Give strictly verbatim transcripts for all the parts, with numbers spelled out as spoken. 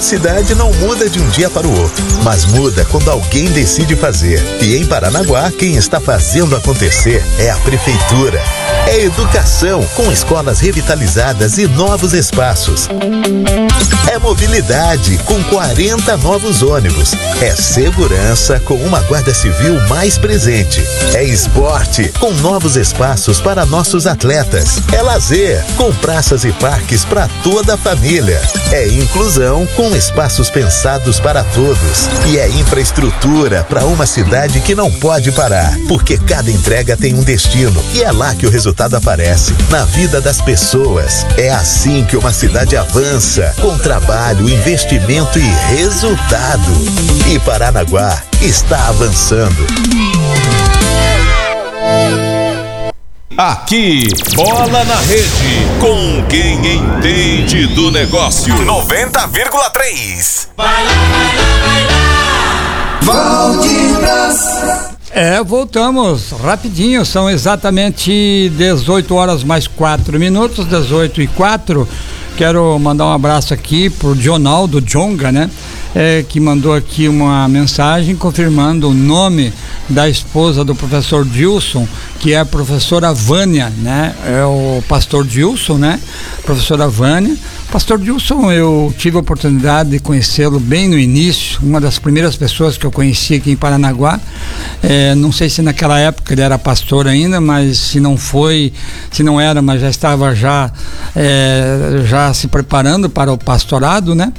Uma cidade não muda de um dia para o outro, mas muda quando alguém decide fazer. E em Paranaguá, quem está fazendo acontecer é a Prefeitura. É educação, com escolas revitalizadas e novos espaços. É mobilidade, com quarenta novos ônibus. É segurança, com uma guarda civil mais presente. É esporte, com novos espaços para nossos atletas. É lazer, com praças e parques para toda a família. É inclusão, com espaços pensados para todos. E é infraestrutura para uma cidade que não pode parar, porque cada entrega tem um destino e é lá que o resultado aparece, na vida das pessoas. É assim que uma cidade avança, com trabalho, investimento e resultado. E Paranaguá está avançando. Aqui, bola na rede, com quem entende do negócio. noventa vírgula três. Vai lá, vai lá, vai lá. Valdir Braz. É, voltamos rapidinho, são exatamente dezoito horas mais quatro minutos, dezoito e quatro. Quero mandar um abraço aqui pro Dionaldo Jonga, né? É, que mandou aqui uma mensagem confirmando o nome da esposa do professor Dilson, que é a professora Vânia, né? É o pastor Dilson, né? Professora Vânia. Pastor Dilson, eu tive a oportunidade de conhecê-lo bem no início, uma das primeiras pessoas que eu conheci aqui em Paranaguá. É, não sei se naquela época ele era pastor ainda, mas se não foi, se não era, mas já estava já, é, já se preparando para o pastorado, né?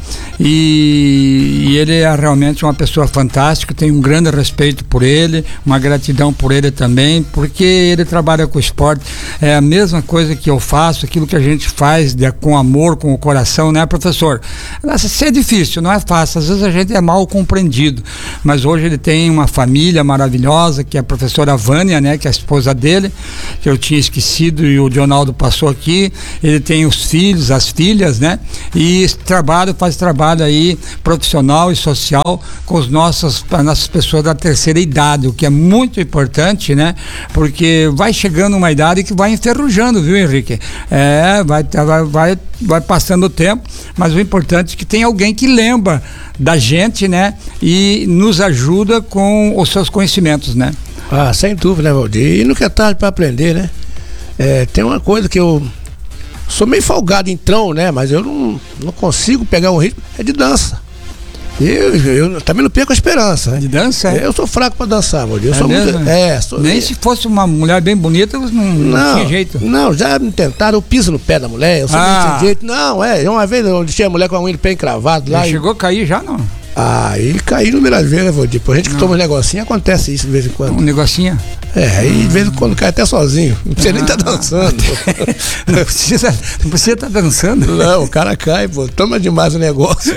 E, e ele é realmente uma pessoa fantástica, tenho um grande respeito por ele, uma gratidão por ele também, porque ele trabalha com esporte, é a mesma coisa que eu faço, aquilo que a gente faz de, com amor, com o coração, né, professor? Isso é difícil, não é fácil, às vezes a gente é mal compreendido, mas hoje ele tem uma família maravilhosa, que é a professora Vânia, né, que é a esposa dele, que eu tinha esquecido e o Dionaldo passou aqui. Ele tem os filhos, as filhas, né, e trabalho, faz trabalho aí profissional e social com os nossos, as nossas pessoas da terceira idade, o que é muito importante, né, porque vai chegando uma idade que vai enferrujando, viu, Henrique? É, vai, vai, vai, vai passando o tempo, mas o importante é que tem alguém que lembra da gente, né, e nos ajuda com os seus conhecimentos, né? Ah, sem dúvida, né, Valdir? E nunca é tarde para aprender, né? É, tem uma coisa que eu sou meio folgado em trão, né, mas eu não, não consigo pegar um ritmo, é de dança. Eu, eu também não perco a esperança, né? De dança? É? Eu sou fraco pra dançar, Valdir. Eu é sou mesmo? muito. É, sou, Nem é. se fosse uma mulher bem bonita, não, não, não tinha jeito. Não, já me tentaram, eu piso no pé da mulher, eu sou ah. meio sem jeito. Não, é, uma vez eu deixei a mulher com a unha de pé encravado lá. Já e... chegou a cair já, não? Aí caí inúmeras vezes, né, Valdir? Por gente que não. toma um negocinho, acontece isso de vez em quando. Um negocinho? É, aí de vez em quando cai até sozinho. Não precisa ah. nem estar tá dançando. Não precisa não precisa estar tá dançando. Não, o cara cai, pô. Toma demais o negócio.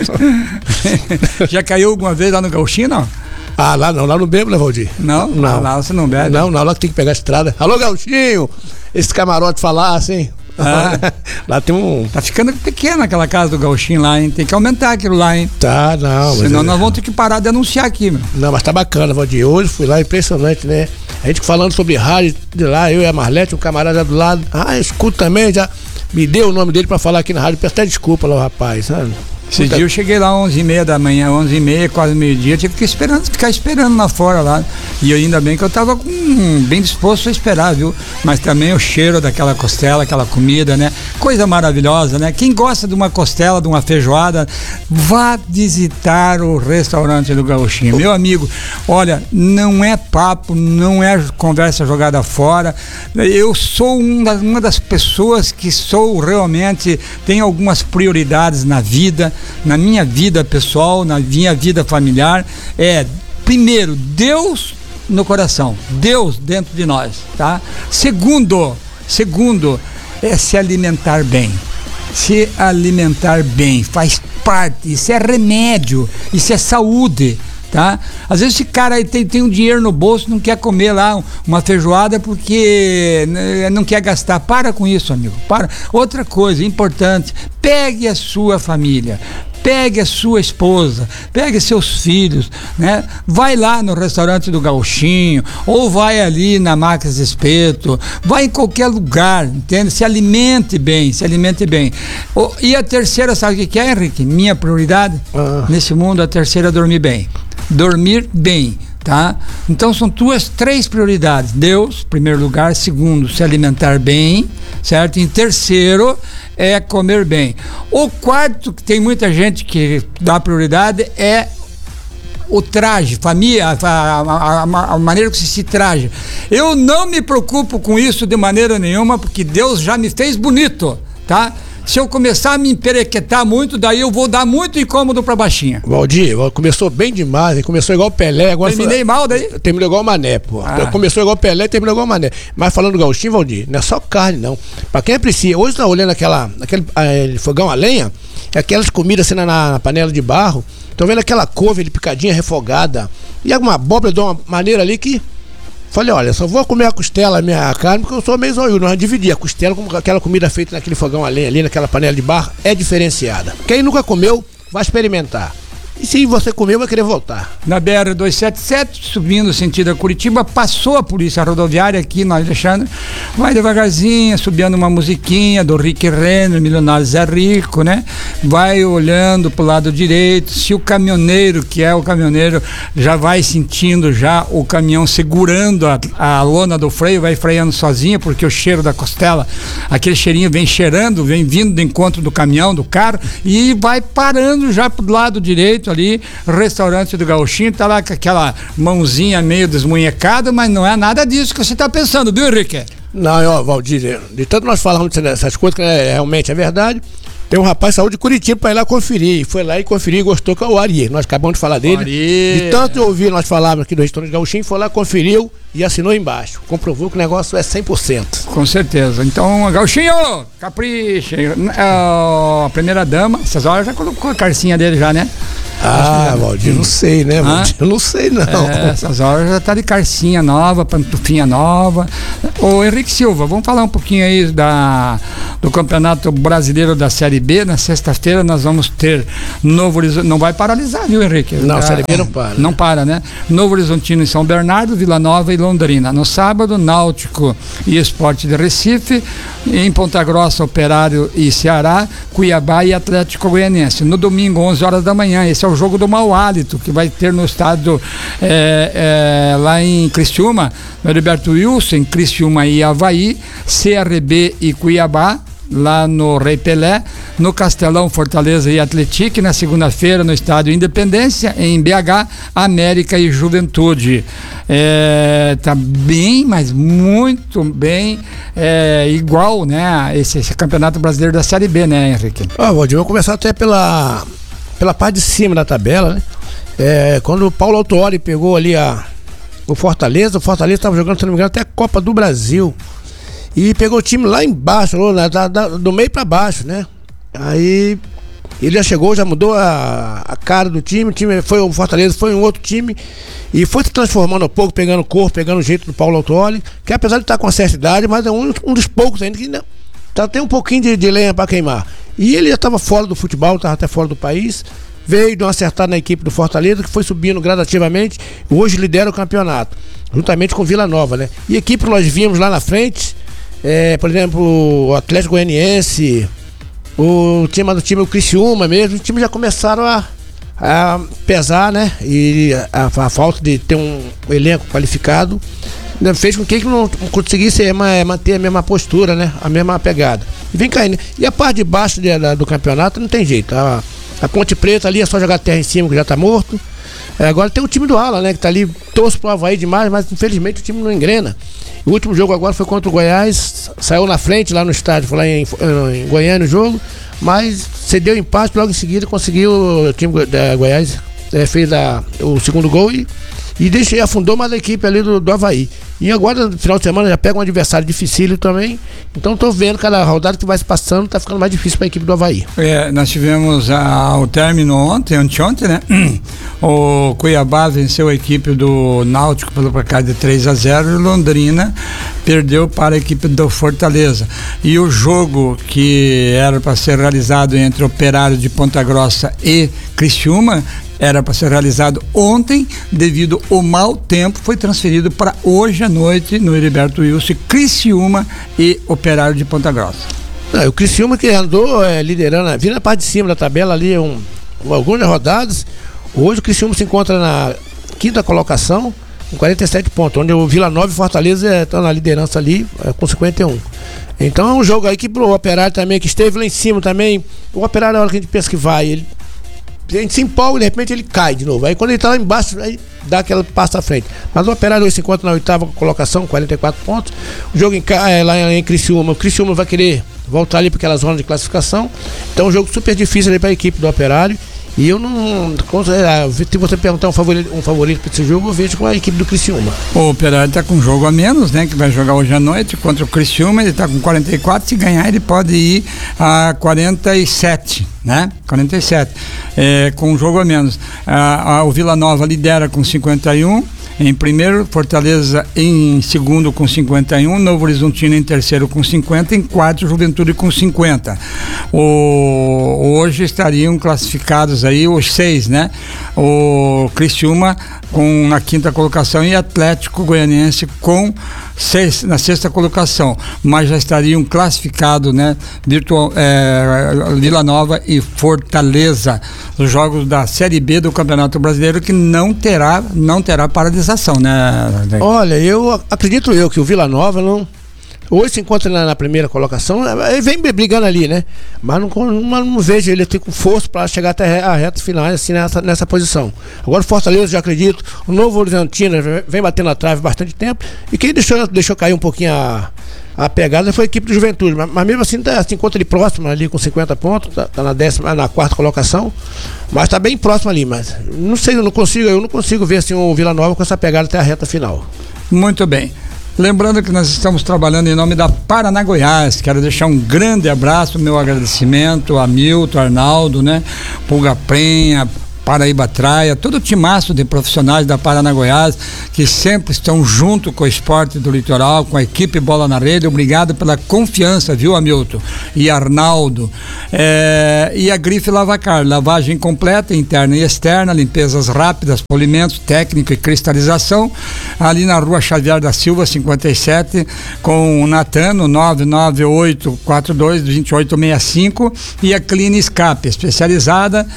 Já caiu alguma vez lá no Gauchinho, não? Ah, lá não, lá não bebo, né, Valdir? Não? Não. Lá você não bebe? Não, não, lá que tem que pegar a estrada. Alô, Gauchinho! Esse camarote falar assim. Ah. Lá tem um. Tá ficando pequena aquela casa do Gauchinho lá, hein? Tem que aumentar aquilo lá, hein? Tá, não. Senão mas nós vamos ter que parar de anunciar aqui, meu. Não, mas tá bacana, Valdir. Hoje fui lá, impressionante, né? A gente falando sobre rádio de lá, eu e a Marlete, um camarada do lado. Ah, escuto também, já me deu o nome dele pra falar aqui na rádio. Peço até desculpa lá, o rapaz, sabe? Esse Puta... dia eu cheguei lá às onze e meia da manhã, onze e meia, quase meio-dia, tive que esperando, ficar esperando lá fora lá. E eu, ainda bem que eu tava com, bem disposto a esperar, viu? Mas também o cheiro daquela costela, aquela comida, né? Coisa maravilhosa, né? Quem gosta de uma costela, de uma feijoada, vá visitar o restaurante do Gauchinho. Meu amigo, olha, não é papo, não é conversa jogada fora. Eu sou um das, uma das pessoas que sou realmente, tem algumas prioridades na vida, na minha vida pessoal, na minha vida familiar. É, primeiro, Deus no coração, Deus dentro de nós, tá? Segundo, segundo, é se alimentar bem. Se alimentar bem, faz parte, isso é remédio, isso é saúde, tá? Às vezes esse cara aí tem, tem um dinheiro no bolso, não quer comer lá uma feijoada porque não quer gastar. Para com isso, amigo, para. Outra coisa importante, pegue a sua família, Pegue a sua esposa, pegue seus filhos, né? Vai lá no restaurante do Gauchinho, ou vai ali na Máquinas de Espeto, vai em qualquer lugar, entende? Se alimente bem, se alimente bem. O, e a terceira, sabe o que que é, Henrique? Minha prioridade ah. nesse mundo, a terceira é dormir bem. Dormir bem. Tá? Então são tuas três prioridades: Deus, primeiro lugar; segundo, se alimentar bem, certo? Em terceiro é comer bem. O quarto, que tem muita gente que dá prioridade, é o traje, família, a, a, a, a maneira que se se traja. Eu não me preocupo com isso de maneira nenhuma, porque Deus já me fez bonito, tá? Se eu começar a me emperequetar muito, daí eu vou dar muito incômodo pra baixinha. Valdir, começou bem demais, começou igual o Pelé. Agora Terminei foi, mal daí? Terminou igual o Mané, pô. Ah. Começou igual o Pelé, terminou igual o Mané. Mas falando do Gauchinho, Valdir, não é só carne, não. Pra quem aprecia, hoje tá olhando aquela, aquele eh, fogão a lenha, aquelas comidas assim na, na panela de barro, tô vendo aquela couve de picadinha refogada, e alguma abóbora de uma maneira ali que... Falei, olha, só vou comer a costela, a minha carne, porque eu sou meio zoiudo. Nós dividir a costela com aquela comida feita naquele fogão a lenha ali, naquela panela de barro, é diferenciada. Quem nunca comeu, vai experimentar. E se você comer, vai querer voltar. Na B R duzentos e setenta e sete, subindo sentido a Curitiba, passou a polícia rodoviária aqui na Alexandre, vai devagarzinho, subindo uma musiquinha do Rick Renner, Milionário Zé Rico, né? Vai olhando pro lado direito, se o caminhoneiro, que é o caminhoneiro, já vai sentindo já o caminhão segurando a, a lona do freio, vai freando sozinho, porque o cheiro da costela, aquele cheirinho vem cheirando, vem vindo do encontro do caminhão, do carro, e vai parando já pro lado direito ali, restaurante do Gauchinho, tá lá com aquela mãozinha meio desmunhecada, mas não é nada disso que você tá pensando, viu, Henrique? Não, ó, Valdir, de tanto nós falamos dessas coisas, que é, realmente é verdade. Tem um rapaz que saiu de Curitiba pra ir lá conferir, foi lá e conferiu e gostou, que é o Ari, nós acabamos de falar dele. Ari. De tanto ouvir nós falávamos aqui do restaurante Gauchinho, foi lá, conferiu e assinou embaixo, comprovou que o negócio é cem por cento. Com certeza. Então, Gauchinho, capricha. A primeira dama, essas horas já colocou a carcinha dele já, né? Ah, Valdir, não sei, né, Valdir? Eu não sei, não. É, essas horas já tá de carcinha nova, pantufinha nova. Ô, Henrique Silva, vamos falar um pouquinho aí da, do Campeonato Brasileiro da Série B. Na sexta-feira nós vamos ter Novo Horizonte. Não vai paralisar, viu, Henrique? Não, a ah, Série B não para. Não para, né? Novo Horizontino em São Bernardo, Vila Nova e Londrina. No sábado, Náutico e Sport de Recife. Em Ponta Grossa, Operário e Ceará, Cuiabá e Atlético Goianiense. No domingo, onze horas da manhã, esse é o jogo do mau hálito, que vai ter no estádio é, é, lá em Criciúma, no Heriberto Wilson, Criciúma e Avaí, C R B e Cuiabá, lá no Rei Pelé, no Castelão, Fortaleza e Atlético, na segunda-feira no estádio Independência, em B H, América e Juventude. É, tá bem, mas muito bem, é, igual, né, esse, esse Campeonato Brasileiro da Série B, né, Henrique? Ó, Valdir, vamos começar até pela, pela parte de cima da tabela, né? É, quando o Paulo Autuori pegou ali a, o Fortaleza, o Fortaleza estava jogando, se não me engano, até a Copa do Brasil. E pegou o time lá embaixo, lá, da, da, do meio pra baixo, né? Aí ele já chegou, já mudou a, a cara do time, o time foi o Fortaleza, foi um outro time e foi se transformando um pouco, pegando cor, pegando o jeito do Paulo Autuori, que apesar de estar com a certa idade, mas é um, um dos poucos ainda que ainda tá, tem um pouquinho de, de lenha pra queimar. E ele já estava fora do futebol, estava até fora do país, veio de uma acertada na equipe do Fortaleza, que foi subindo gradativamente, hoje lidera o campeonato, juntamente com Vila Nova, né? E a equipe que nós vimos lá na frente, É, por exemplo, o Atlético Goianiense, o time do time, o Criciúma mesmo, os times já começaram a, a pesar, né? E a, a falta de ter um elenco qualificado, né, fez com que não conseguisse manter a mesma postura, né? A mesma pegada. E vem caindo. E a parte de baixo de, da, do campeonato não tem jeito. A, a Ponte Preta ali é só jogar terra em cima que já tá morto. É, agora tem o time do Ala, né? Que tá ali, torce pro Avaí demais, mas infelizmente o time não engrena. O último jogo agora foi contra o Goiás, saiu na frente lá no estádio, foi lá em, em Goiânia o jogo, mas cedeu empate, logo em seguida conseguiu, o time da Goiás é, fez a, o segundo gol e, e deixei, afundou mais a equipe ali do, do Avaí. E agora, no final de semana, já pega um adversário dificílio também. Então tô vendo cada rodada que vai se passando, tá ficando mais difícil para a equipe do Avaí. É, nós tivemos a, o término ontem, anteontem, né? O Cuiabá venceu a equipe do Náutico pelo placar de três a zero e Londrina perdeu para a equipe do Fortaleza. E o jogo que era para ser realizado entre Operário de Ponta Grossa e Criciúma era para ser realizado ontem, devido ao mau tempo, foi transferido para hoje à noite no Heriberto Wilson, Criciúma e Operário de Ponta Grossa. Não, o Criciúma que andou é, liderando, vindo na parte de cima da tabela ali, um, algumas rodadas. Hoje o Criciúma se encontra na quinta colocação, com quarenta e sete pontos, onde o Vila Nova e Fortaleza estão na liderança ali, é, com cinquenta e um. Então é um jogo aí que pro Operário também, que esteve lá em cima também, o Operário, na hora que a gente pensa que vai, ele a gente se empolga e de repente ele cai de novo. Aí quando ele tá lá embaixo, aí dá aquela passa à frente. Mas o Operário hoje se encontra na oitava colocação, quarenta e quatro pontos. O jogo em, é, lá em Criciúma, o Criciúma vai querer voltar ali para aquela zona de classificação. Então é um jogo super difícil ali para a equipe do Operário. E eu não. Se você perguntar um favorito, um favorito para esse jogo, eu vejo com a equipe do Criciúma. O Operário está com um jogo a menos, né? Que vai jogar hoje à noite contra o Criciúma. Ele está com quarenta e quatro. Se ganhar, ele pode ir a quarenta e sete, né? quarenta e sete. É, com um jogo a menos. Ah, o Vila Nova lidera com cinquenta e um. Em primeiro, Fortaleza em segundo com cinquenta e um, Novo Horizontino em terceiro com cinquenta, em quarto, Juventude com cinquenta. O, hoje estariam classificados aí os seis, né? O Criciúma com na quinta colocação e Atlético Goianiense com seis, na sexta colocação, mas já estariam classificados, né? Virtual, é, Vila Nova e Fortaleza, os jogos da Série B do Campeonato Brasileiro, que não terá, não terá paralisação, né? Olha, eu acredito eu que o Vila Nova não hoje se encontra na, na primeira colocação, ele vem brigando ali, né? Mas não, não, não vejo ele ter com força para chegar até a reta final assim, nessa, nessa posição. Agora o Fortaleza, já acredito, o Novo Horizontino vem batendo na trave bastante tempo, e quem deixou, deixou cair um pouquinho a, a pegada foi a equipe do Juventude, mas, mas mesmo assim tá, se encontra ali próximo, ali com cinquenta pontos, tá, tá na décima, na quarta colocação, mas tá bem próximo ali, mas não sei, eu não consigo, eu não consigo ver assim o Vila Nova com essa pegada até a reta final. Muito bem. Lembrando que nós estamos trabalhando em nome da Paraná Goiás. Quero deixar um grande abraço, meu agradecimento a Milton, Arnaldo, né? Pulga Prenha, Paraíba Traia, todo o timaço de profissionais da Paraná Goiás, que sempre estão junto com o esporte do litoral, com a equipe Bola na Rede. Obrigado pela confiança, viu, Hamilton e Arnaldo. É, e a Grife Lavacar, lavagem completa, interna e externa, limpezas rápidas, polimentos, técnico e cristalização, ali na Rua Xavier da Silva, cinquenta e sete, com o Natano, nove nove oito quatro dois dois oito seis cinco, e a Clean Escape, especializada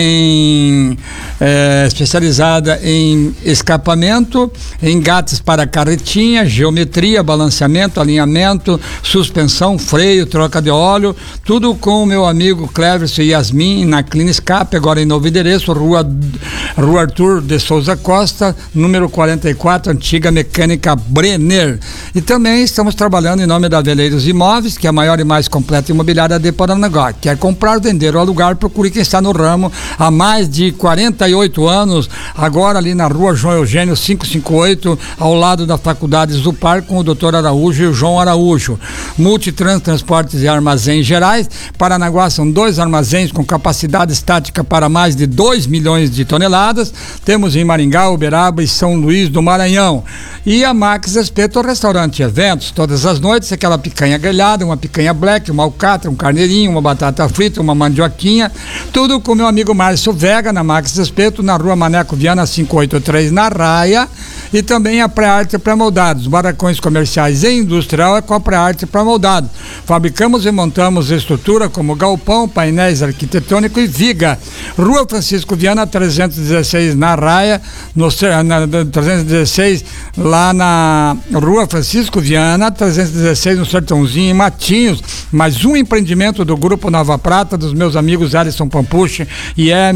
em É, especializada em escapamento, engates para carretinha, geometria, balanceamento, alinhamento, suspensão, freio, troca de óleo, tudo com o meu amigo Cleverson e Yasmin na Clean Escape, agora em novo endereço, Rua, Rua Arthur de Souza Costa, número quarenta e quatro, antiga Mecânica Brenner. E também estamos trabalhando em nome da Veleiros Imóveis, que é a maior e mais completa imobiliária de Paranaguá. Quer comprar, vender ou alugar, procure quem está no ramo há mais de quarenta e oito anos, agora ali na Rua João Eugênio quinhentos e cinquenta e oito, ao lado da Faculdade Zupar, com o doutor Araújo e o João Araújo. Multitrans Transportes e Armazéns Gerais. Paranaguá são dois armazéns com capacidade estática para mais de dois milhões de toneladas. Temos em Maringá, Uberaba e São Luís do Maranhão. E a Max Espeto, restaurante e eventos, todas as noites, aquela picanha grelhada, uma picanha black, uma alcatra, um carneirinho, uma batata frita, uma mandioquinha, tudo com meu amigo Márcio Vega, na Max Espeto, na Rua Maneco Viana quinhentos e oitenta e três, na Raia. E também a Pré-Arte Pré-Moldados, barracões comerciais e industrial é com a Pré-Arte Pré-Moldados. Fabricamos e montamos estrutura como galpão, painéis arquitetônicos e viga. Rua Francisco Viana trezentos e dezesseis, na Raia, no, na, trezentos e dezesseis, lá na Rua Francisco Viana trezentos e dezesseis, no Sertãozinho, em Matinhos. Mais um empreendimento do Grupo Nova Prata, dos meus amigos Alisson Pampucci e Emerson Pampucci.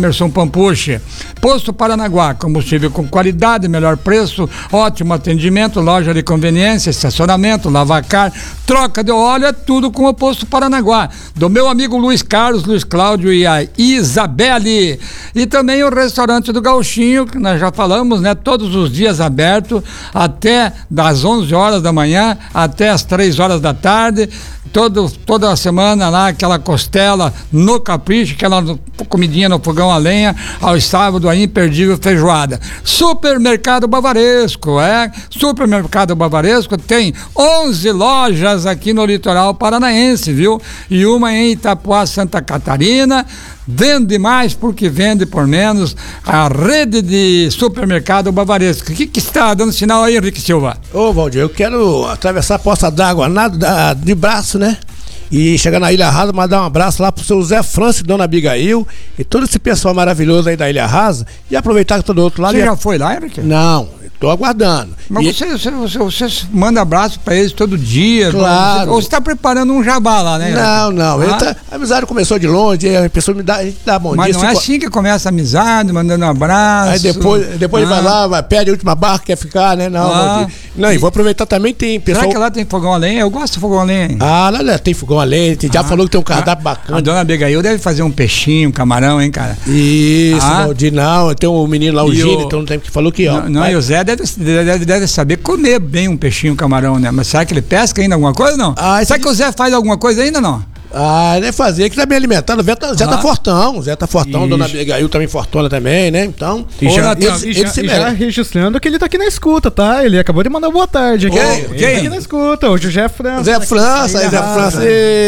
puxe. Posto Paranaguá, combustível com qualidade, melhor preço, ótimo atendimento, loja de conveniência, estacionamento, lavacar, troca de óleo, é tudo com o Posto Paranaguá. Do meu amigo Luiz Carlos, Luiz Cláudio e a Isabelle. E também o restaurante do Gauchinho, que nós já falamos, né? Todos os dias aberto, até das onze horas da manhã até as três horas da tarde. Todo, toda semana lá, aquela costela no capricho, aquela comidinha no fogão a lenha, aos sábados a imperdível feijoada. Supermercado Bavaresco, é? Supermercado Bavaresco tem onze lojas aqui no litoral paranaense, viu? E uma em Itapuá, Santa Catarina. Vende mais porque vende por menos. A rede de supermercado Bavaresco. O que, que está dando sinal aí, Henrique Silva? Ô, Valdir, eu quero atravessar a poça d'água nada de braço, né? E chegar na Ilha Rasa, mandar um abraço lá pro seu Zé França e Dona Abigail e todo esse pessoal maravilhoso aí da Ilha Rasa. E aproveitar que todo outro lado. Você é... já foi lá, Henrique? Não, tô aguardando. Mas e... você, você, você, você manda abraço pra eles todo dia? Claro. Ou você tá preparando um jabá lá, né? Não, não. Ah? Ele tá... A amizade começou de longe, a pessoa me dá, a gente dá bom Mas dia. não é co... assim que começa a amizade, mandando um abraço. Aí depois, depois ah. ele vai lá, vai, pede a última barra, quer ficar, né? Não, ah. Valdir. Não, e vou aproveitar também, tem pessoal... Será que lá tem fogão a lenha? Eu gosto de fogão a lenha. Ah, lá, lá tem fogão a lenha, já ah. falou que tem um cardápio a, bacana. A Dona Abigail deve fazer um peixinho, um camarão, hein, cara? Isso, ah. Valdir, não, tem um menino lá, o Gino, então não tem que falou que, ó. Não, não e o Zé deve, deve, deve saber comer bem um peixinho, um camarão, né? Mas será que ele pesca ainda alguma coisa, não? Ah, será que o Zé faz alguma coisa ainda, não? Ah, nem fazer, que tá bem alimentado. O Zé tá, Zé ah. tá fortão, Zé tá fortão, Dona Abigail também fortona também, né? Então, e já, Natan, ele, e já, ele e já registrando que ele tá aqui na escuta, tá? Ele acabou de mandar boa tarde aqui. Quem? Ele Quem? tá aqui na escuta, o José França. Zé França, aí, Zé França.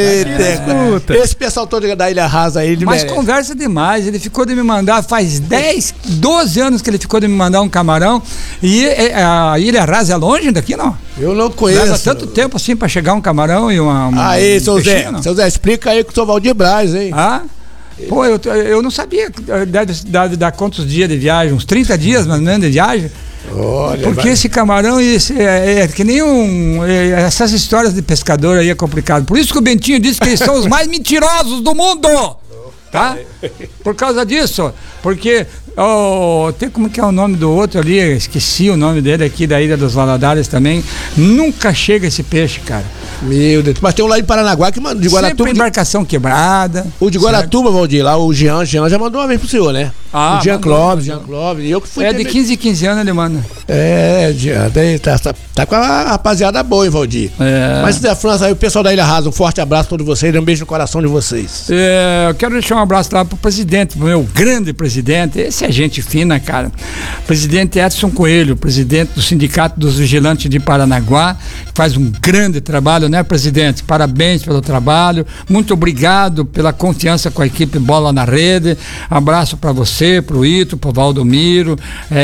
Eita, esse pessoal todo da Ilha Rasa aí, ele Mas merece. Conversa demais, ele ficou de me mandar, faz dez, doze anos que ele ficou de me mandar um camarão. E a Ilha Rasa é longe daqui, não? Eu não conheço. Leva tanto tempo assim pra chegar um camarão e uma. uma aí, um seu Zé, não? seu Zé, explica aí que o seu Valdir Braz, hein? Ah? Pô, eu, eu não sabia. Deve, deve dar quantos dias de viagem? Uns trinta dias, mais ou menos, de viagem? Olha, porque vai. esse camarão esse, é, é que nem um. É, essas histórias de pescador aí é complicado. Por isso que o Bentinho disse que eles são os mais mentirosos do mundo! Tá? Por causa disso. Porque. Oh, tem como que é o nome do outro ali? Esqueci o nome dele aqui da Ilha dos Valadares também. Nunca chega esse peixe, cara. Meu Deus. Mas tem um lá em Paranaguá que manda de Guaratuba. Sempre embarcação quebrada. O de Guaratuba, Valdir, lá o Jean, o Jean já mandou uma vez pro senhor, né? Ah, o Jean Clóvis, Jean Clóvis. E eu que fui. É de quinze em quinze anos ele manda. É, Jean, tá, tá, tá com a rapaziada boa, hein, Valdir? É. Mas da França aí, o pessoal da Ilha Rasa, um forte abraço a todos vocês, um beijo no coração de vocês. É, eu quero deixar um abraço lá pro presidente, pro meu grande presidente. Esse é gente fina, cara. Presidente Edson Coelho, presidente do Sindicato dos Vigilantes de Paranaguá, faz um grande trabalho, né, presidente? Parabéns pelo trabalho, muito obrigado pela confiança com a equipe Bola na Rede. Abraço para você, pro Ito, pro Valdomiro. É,